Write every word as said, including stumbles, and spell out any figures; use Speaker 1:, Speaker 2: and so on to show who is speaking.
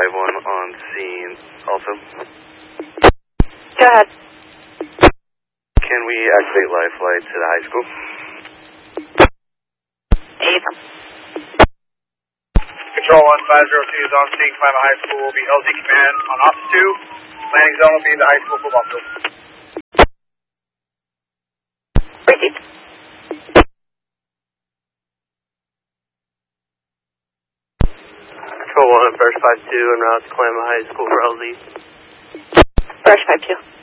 Speaker 1: five one on scene also.
Speaker 2: Go ahead.
Speaker 1: Can we activate live flight to the high school?
Speaker 2: Eight.
Speaker 3: Control one five zero two is on scene. Climate High School will be L Z command on Ops two. Landing zone will be the high school football field.
Speaker 2: Repeat.
Speaker 1: Control one, First five two, en route to Klamath High School for L Z.
Speaker 2: First five two.